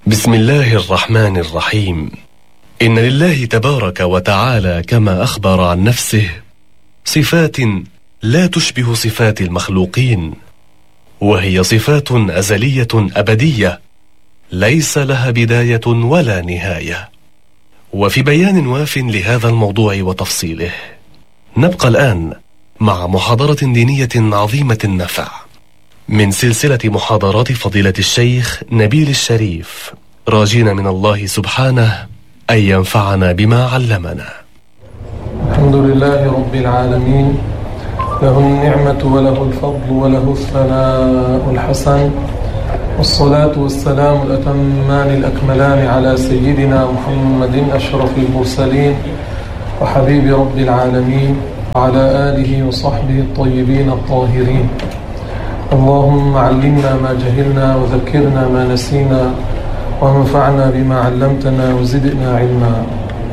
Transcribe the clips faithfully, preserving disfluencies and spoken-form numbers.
بسم الله الرحمن الرحيم. إن لله تبارك وتعالى كما أخبر عن نفسه صفات لا تشبه صفات المخلوقين، وهي صفات أزلية أبدية ليس لها بداية ولا نهاية. وفي بيان واف لهذا الموضوع وتفصيله نبقى الآن مع محاضرة دينية عظيمة النفع من سلسلة محاضرات فضيلة الشيخ نبيل الشريف، راجين من الله سبحانه أن ينفعنا بما علمنا. الحمد لله رب العالمين، له النعمة وله الفضل وله الثناء الحسن، والصلاة والسلام الأتمان الأكملان على سيدنا محمد أشرف المرسلين وحبيب رب العالمين وعلى آله وصحبه الطيبين الطاهرين. اللهم علمنا ما جهلنا وذكرنا ما نسينا وانفعنا بما علمتنا وزدنا علما.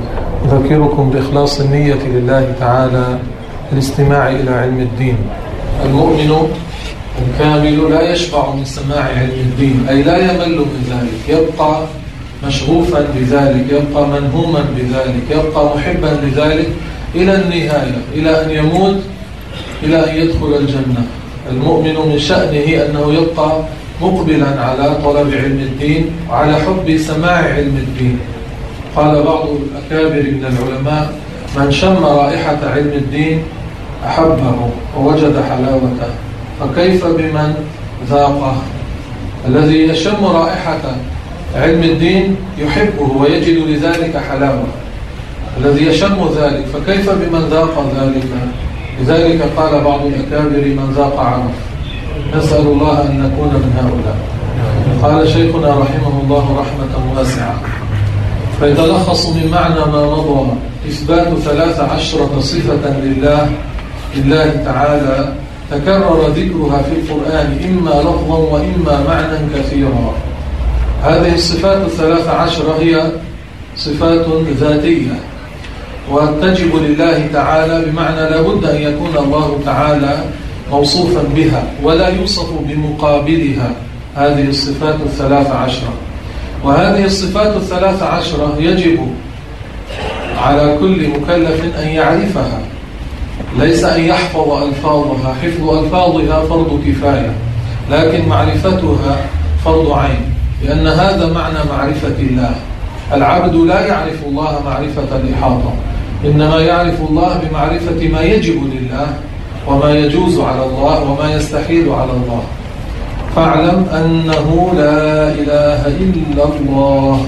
أذكركم بإخلاص النية لله تعالى الاستماع إلى علم الدين. المؤمن الكامل لا يشبع من سماع علم الدين، أي لا يمل من ذلك، يبقى مشغوفا بذلك، يبقى منهوما بذلك، يبقى محبا لذلك إلى النهاية، إلى أن يموت، إلى أن يدخل الجنة. المؤمن من شأنه أنه يبقى مقبلا على طلب علم الدين وعلى حب سماع علم الدين. قال بعض الأكابر من العلماء: من شم رائحة علم الدين أحبه ووجد حلاوته، فكيف بمن ذاقه؟ الذي يشم رائحة علم الدين يحبه ويجد لذلك حلاوة، الذي يشم ذلك، فكيف بمن ذاق ذلك؟ لذلك قال بعض الأكابر: من ذاق عرف. نسأل الله أن نكون من هؤلاء. قال شيخنا رحمه الله رحمة واسعة: فيتلخص من معنى ما مضى إثبات ثلاث عشرة صفة لله لله تعالى تكرر ذكرها في القرآن إما لفظا وإما معنى كثيرا. هذه الصفات الثلاث عشرة هي صفات ذاتية وتجب لله تعالى، بمعنى لا بد أن يكون الله تعالى موصوفا بها ولا يوصف بمقابلها. هذه الصفات الثلاث عشرة، وهذه الصفات الثلاث عشرة يجب على كل مكلف أن يعرفها، ليس أن يحفظ ألفاظها. حفظ ألفاظها فرض كفاية، لكن معرفتها فرض عين، لأن هذا معنى معرفة الله. العبد لا يعرف الله معرفة الإحاطة، إنما يعرف الله بمعرفة ما يجب لله وما يجوز على الله وما يستحيل على الله. فاعلم أنه لا إله إلا الله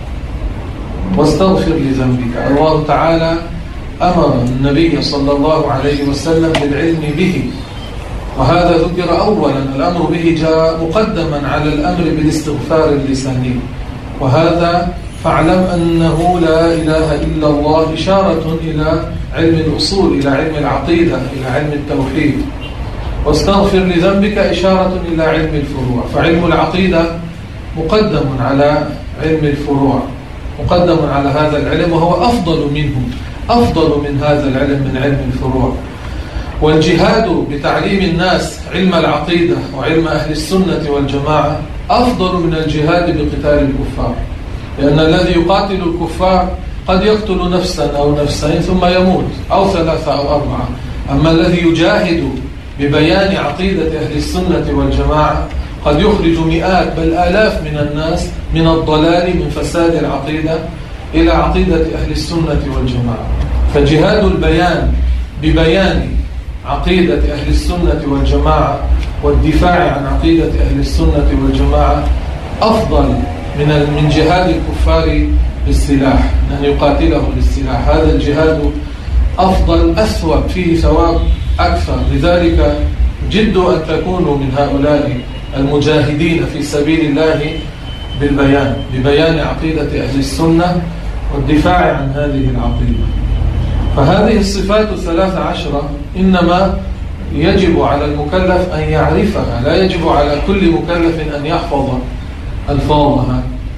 واستغفر لذنبك. الله تعالى أمر النبي صلى الله عليه وسلم بالعلم به، وهذا ذكر أولا. الأمر به جاء مقدما على الأمر بالاستغفار اللساني، وهذا فاعلم أنه لا إله إلا الله إشارة إلى علم الأصول، إلى علم العقيدة، إلى علم التوحيد. واستغفر لذنبك إشارة إلى علم الفروع. فعلم العقيدة مقدم على علم الفروع، مقدم على هذا العلم، وهو أفضل منه، أفضل من هذا العلم من علم الفروع. والجهاد بتعليم الناس علم العقيدة وعلم أهل السنة والجماعة أفضل من الجهاد بقتال الكفار، لأن الذي يقاتل الكفار قد يقتل نفسا أو نفسين ثم يموت، أو ثلاثة أو أربعة. أما الذي يجاهد ببيان عقيدة أهل السنة والجماعة قد يخرج مئات بل آلاف من الناس من الضلال، من فساد العقيدة، إلى عقيدة أهل السنة والجماعة. فجهاد البيان ببيان عقيدة أهل السنة والجماعة والدفاع عن عقيدة أهل السنة والجماعة أفضل من من جهاد الكفار بالسلاح، أن يقاتله بالسلاح. هذا الجهاد أفضل، أثوب، فيه ثواب أكثر. لذلك جدوا أن تكونوا من هؤلاء المجاهدين في سبيل الله بالبيان، ببيان عقيدة أهل السنة والدفاع عن هذه العقيدة. فهذه الصفات الثلاث عشرة إنما يجب على المكلف أن يعرفها، لا يجب على كل مكلف أن يحفظ ألفاظها.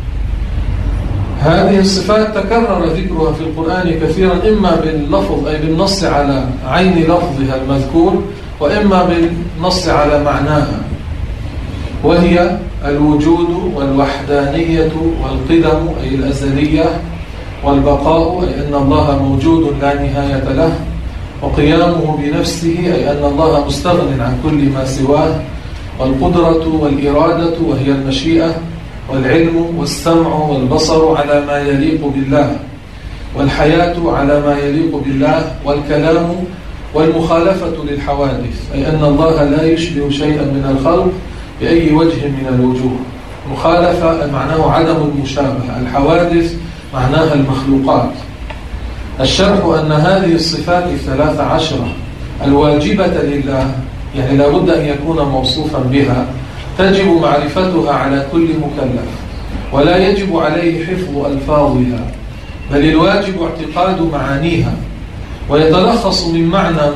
هذه الصفات تكرر ذكرها في القرآن كثيرا، إما باللفظ أي بالنص على عين لفظها المذكور، وإما بالنص على معناها. وهي الوجود والوحدانية والقدم أي الأزلية، والبقاء أي أن الله موجود لا نهاية له، وقيامه بنفسه أي أن الله مستغن عن كل ما سواه، والقدرة والإرادة وهي المشيئة، والعلم والسمع والبصر على ما يليق بالله، والحياة على ما يليق بالله، والكلام والمخالفة للحوادث أي أن الله لا يشبه شيئا من الخلق بأي وجه من الوجوه. مخالفة معناه عدم المشابهة، الحوادث معناها المخلوقات. الشرح أن هذه الصفات الثلاث عشرة الواجبة لله، يعني لا بد أن يكون موصوفا بها، تجب معرفتها على كل مكلف، ولا يجب عليه حفظ ألفاظها، بل الواجب اعتقاد معانيها، ويتلخص من معنى